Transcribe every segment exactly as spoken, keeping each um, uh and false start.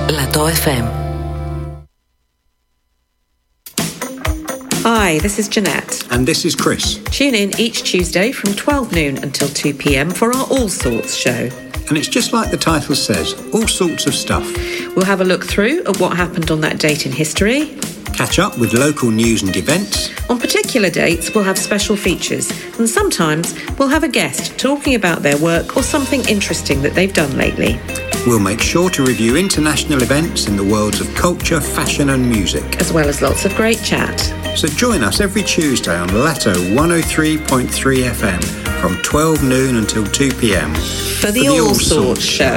Lato F M. Hi, this is Jeanette. And this is Chris. Tune in each Tuesday from twelve noon until two p.m. for our All Sorts show. And it's just like the title says, all sorts of stuff. We'll have a look through at what happened on that date in history. Catch up with local news and events. On particular dates, we'll have special features. And sometimes we'll have a guest talking about their work or something interesting that they've done lately. We'll make sure to review international events in the worlds of culture, fashion and music. As well as lots of great chat. So join us every Tuesday on Lato one oh three point three F M from twelve noon until two p.m. For the, for the All, All Sorts show.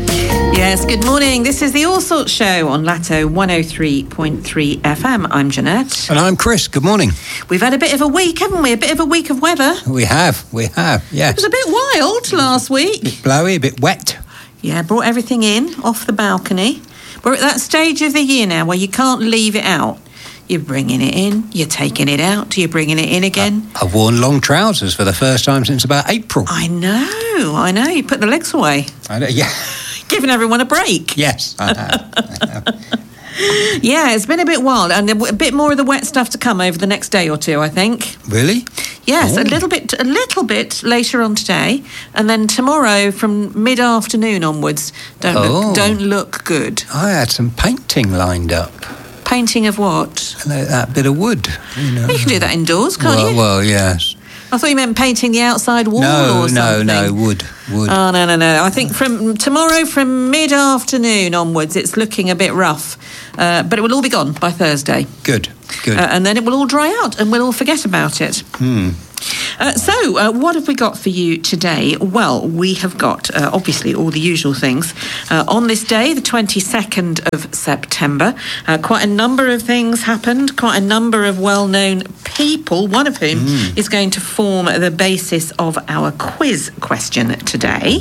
Yes, good morning. This is the All Sorts show on Lato one oh three point three F M. I'm Jeanette. And I'm Chris. Good morning. We've had a bit of a week, haven't we? A bit of a week of weather. We have, we have, yes. It was a bit wild last week. A bit blowy, a bit wet. Yeah, brought everything in off the balcony. We're at that stage of the year now where you can't leave it out. You're bringing it in, you're taking it out, you're bringing it in again. Uh, I've worn long trousers for the first time since about April. I know, I know. You put the legs away. I know, yeah. Giving everyone a break. Yes, I have. I have. Yeah, it's been a bit wild, and a bit more of the wet stuff to come over the next day or two, I think. Really? Yes, oh. a little bit, a little bit later on today, and then tomorrow from mid-afternoon onwards. Don't oh. look, don't look good. I had some painting lined up. Painting of what? That bit of wood. You know. Well, you can do that indoors, can't well, you? Well, yes. I thought you meant painting the outside wall no, or something. No, no, wood, wood. Oh, no, no, no. I think from tomorrow, from mid-afternoon onwards, it's looking a bit rough. Uh, but it will all be gone by Thursday. Good, good. Uh, and then it will all dry out and we'll all forget about it. Hmm. Uh, so, uh, what have we got for you today? Well, we have got, uh, obviously, all the usual things. Uh, on this day, the twenty-second of September, uh, quite a number of things happened, quite a number of well-known people, one of whom mm. is going to form the basis of our quiz question today.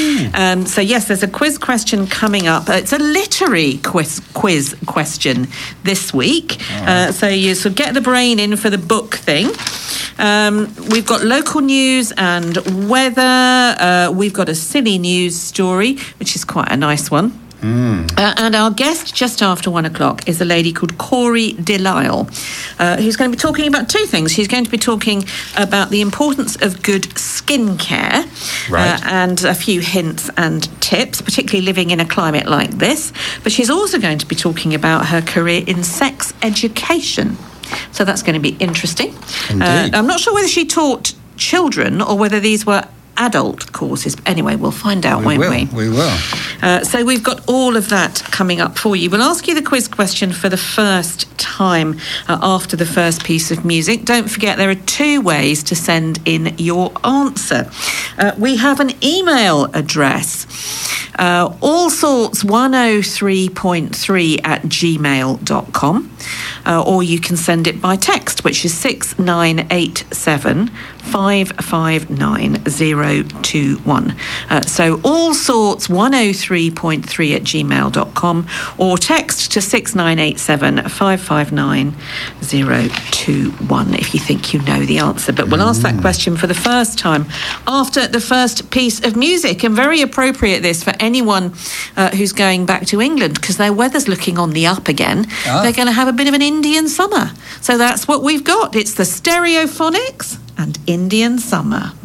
Um, so, yes, there's a quiz question coming up. Uh, it's a literary quiz, quiz question this week. Uh, so, you sort of get the brain in for the book thing. Um, we've got local news and weather. Uh, we've got a silly news story, which is quite a nice one. Mm. Uh, and our guest just after one o'clock is a lady called Corey Delisle, uh, who's going to be talking about two things. She's going to be talking about the importance of good skincare, right. uh, and a few hints and tips, particularly living in a climate like this. But she's also going to be talking about her career in sex education. So that's going to be interesting. Uh, I'm not sure whether she taught children or whether these were adult courses. But anyway, we'll find out, we won't will, we? We will. Uh, so we've got all of that coming up for you. We'll ask you the quiz question for the first time uh, after the first piece of music. Don't forget there are two ways to send in your answer. Uh, we have an email address. Uh, all sorts one oh three point three at gmail dot com, uh, or you can send it by text, which is six nine eight seven five five nine zero two one. Uh, so all sorts one oh three point three at gmail dot com, or text to six nine eight seven five five nine zero two one if you think you know the answer. But we'll ask that question for the first time after the first piece of music, and very appropriate this for anyone uh, who's going back to England, because their weather's looking on the up again. Oh. They're going to have a bit of an Indian summer. So that's what we've got. It's the Stereophonics and Indian Summer.